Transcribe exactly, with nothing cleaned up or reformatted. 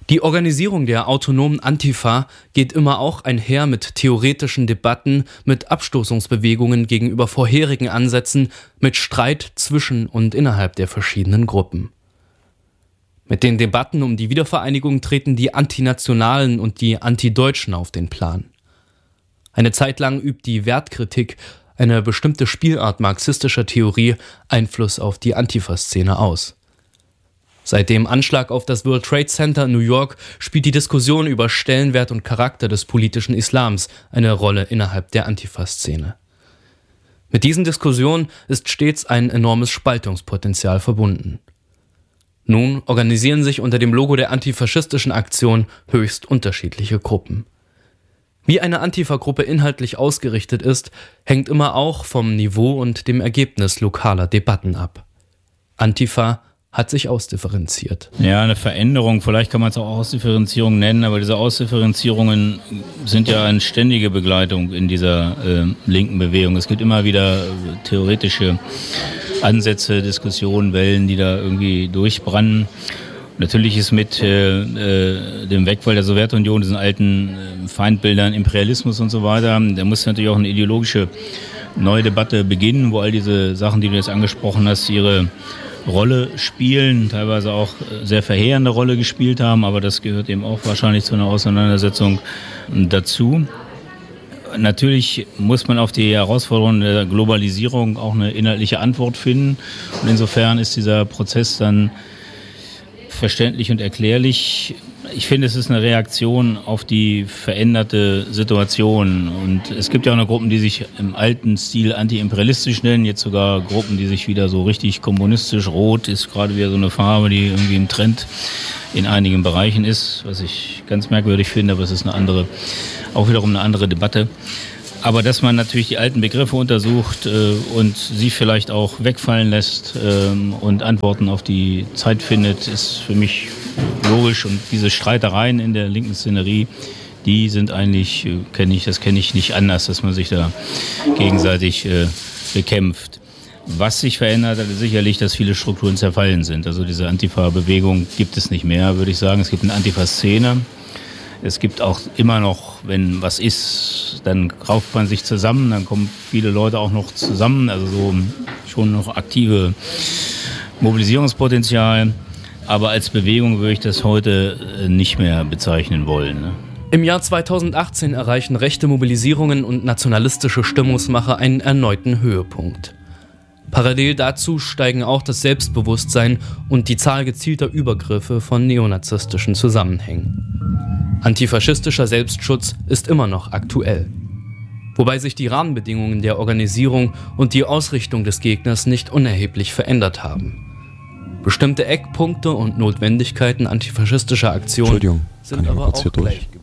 Die Organisierung der autonomen Antifa geht immer auch einher mit theoretischen Debatten, mit Abstoßungsbewegungen gegenüber vorherigen Ansätzen, mit Streit zwischen und innerhalb der verschiedenen Gruppen. Mit den Debatten um die Wiedervereinigung treten die Antinationalen und die Antideutschen auf den Plan. Eine Zeit lang übt die Wertkritik, eine bestimmte Spielart marxistischer Theorie, Einfluss auf die Antifa-Szene aus. Seit dem Anschlag auf das World Trade Center in New York spielt die Diskussion über Stellenwert und Charakter des politischen Islams eine Rolle innerhalb der Antifa-Szene. Mit diesen Diskussionen ist stets ein enormes Spaltungspotenzial verbunden. Nun organisieren sich unter dem Logo der antifaschistischen Aktion höchst unterschiedliche Gruppen. Wie eine Antifa-Gruppe inhaltlich ausgerichtet ist, hängt immer auch vom Niveau und dem Ergebnis lokaler Debatten ab. Antifa hat sich ausdifferenziert. Ja, eine Veränderung, vielleicht kann man es auch Ausdifferenzierung nennen, aber diese Ausdifferenzierungen sind ja eine ständige Begleitung in dieser äh, linken Bewegung. Es gibt immer wieder äh, theoretische Ansätze, Diskussionen, Wellen, die da irgendwie durchbrennen. Natürlich ist mit äh, äh, dem Wegfall der Sowjetunion, diesen alten äh, Feindbildern, Imperialismus und so weiter, da muss natürlich auch eine ideologische neue Debatte beginnen, wo all diese Sachen, die du jetzt angesprochen hast, ihre Rolle spielen, teilweise auch sehr verheerende Rolle gespielt haben, aber das gehört eben auch wahrscheinlich zu einer Auseinandersetzung dazu. Natürlich muss man auf die Herausforderungen der Globalisierung auch eine inhaltliche Antwort finden und insofern ist dieser Prozess dann verständlich und erklärlich. Ich finde, es ist eine Reaktion auf die veränderte Situation und es gibt ja auch noch Gruppen, die sich im alten Stil anti-imperialistisch nennen, jetzt sogar Gruppen, die sich wieder so richtig kommunistisch, rot ist gerade wieder so eine Farbe, die irgendwie im Trend in einigen Bereichen ist, was ich ganz merkwürdig finde, aber es ist eine andere, auch wiederum eine andere Debatte. Aber dass man natürlich die alten Begriffe untersucht äh, und sie vielleicht auch wegfallen lässt ähm, und Antworten auf die Zeit findet, ist für mich logisch. Und diese Streitereien in der linken Szenerie, die sind eigentlich, äh, kenne ich, das kenne ich nicht anders, dass man sich da gegenseitig äh, bekämpft. Was sich verändert hat, ist sicherlich, dass viele Strukturen zerfallen sind. Also diese Antifa-Bewegung gibt es nicht mehr, würde ich sagen. Es gibt eine Antifa-Szene. Es gibt auch immer noch, wenn was ist, dann rauft man sich zusammen, dann kommen viele Leute auch noch zusammen, also so schon noch aktive Mobilisierungspotenzial. Aber als Bewegung würde ich das heute nicht mehr bezeichnen wollen. Ne? Im Jahr zweitausendachtzehn erreichen rechte Mobilisierungen und nationalistische Stimmungsmache einen erneuten Höhepunkt. Parallel dazu steigen auch das Selbstbewusstsein und die Zahl gezielter Übergriffe von neonazistischen Zusammenhängen. Antifaschistischer Selbstschutz ist immer noch aktuell. Wobei sich die Rahmenbedingungen der Organisierung und die Ausrichtung des Gegners nicht unerheblich verändert haben. Bestimmte Eckpunkte und Notwendigkeiten antifaschistischer Aktionen sind aber auch gleich.